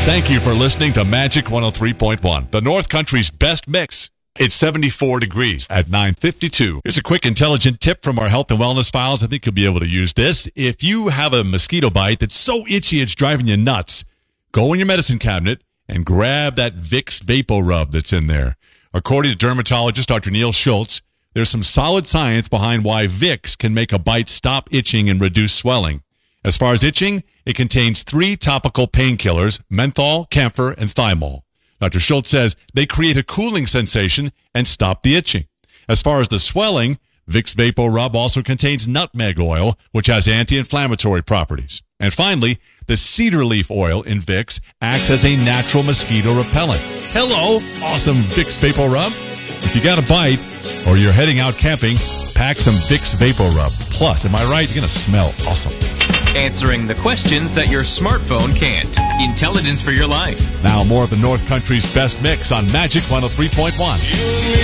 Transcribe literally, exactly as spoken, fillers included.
Thank you for listening to Magic one oh three point one, the North Country's best mix. It's seventy-four degrees at nine fifty-two. Here's a quick intelligent tip from our health and wellness files. I think you'll be able to use this. If you have a mosquito bite that's so itchy it's driving you nuts, go in your medicine cabinet and grab that Vicks Vapor Rub that's in there. According to dermatologist Doctor Neil Schultz, there's some solid science behind why Vicks can make a bite stop itching and reduce swelling. As far as itching, it contains three topical painkillers, menthol, camphor, and thymol. Doctor Schultz says they create a cooling sensation and stop the itching. As far as the swelling, Vicks Vapor Rub also contains nutmeg oil, which has anti-inflammatory properties. And finally, the cedar leaf oil in Vicks acts as a natural mosquito repellent. Hello, awesome Vicks Vapor Rub. If you got a bite or you're heading out camping, pack some Vicks Vapor Rub. Plus, am I right? You're going to smell awesome. Answering the questions that your smartphone can't. Intelligence for your life. Now more of the North Country's best mix on Magic one oh three point one.